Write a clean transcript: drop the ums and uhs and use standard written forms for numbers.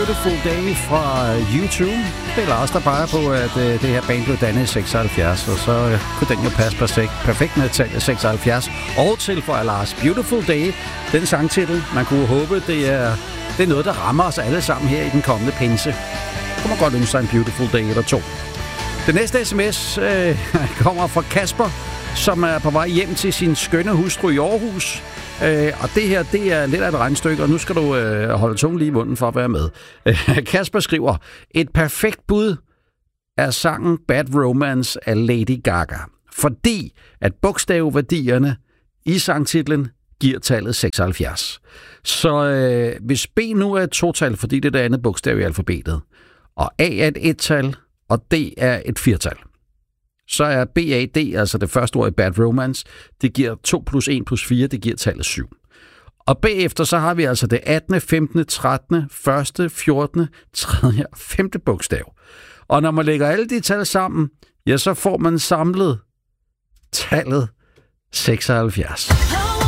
Beautiful Day fra U2. Det er Lars, der peger på, at det her band blev dannet i 76, og så kunne den jo passe perfekt med tallet 76. Og tilføjer Lars, Beautiful Day, den sangtitel, man kunne håbe, det er noget, der rammer os alle sammen her i den kommende pinse. Kunne man godt ønske sig en Beautiful Day eller to. Den næste sms kommer fra Kasper, som er på vej hjem til sin skønne hustru i Aarhus. Og det her, det er lidt af et regnstykke, og nu skal du holde tungen lige i munden for at være med. Kasper skriver, et perfekt bud er sangen Bad Romance af Lady Gaga, fordi at bogstavværdierne i sangtitlen giver tallet 76. Så hvis B nu er et total, fordi det er det andet bogstav i alfabetet, og A er et ettal, og D er et firtal, så er BAD, altså det første ord i Bad Romance, det giver 2 plus 1 plus 4, det giver tallet 7. Og bagefter så har vi altså det 18., 15., 13., 1., 14., 3. og 5. bogstav. Og når man lægger alle de tal sammen, ja, så får man samlet tallet 76.